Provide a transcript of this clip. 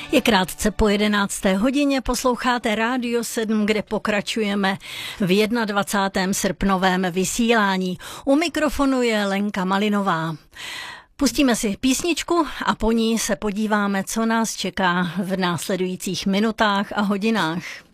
Je krátce po 11. hodině, posloucháte Rádio 7, kde pokračujeme v 21. srpnovém vysílání. U mikrofonu je Lenka Malinová. Pustíme si písničku a po ní se podíváme, co nás čeká v následujících minutách a hodinách.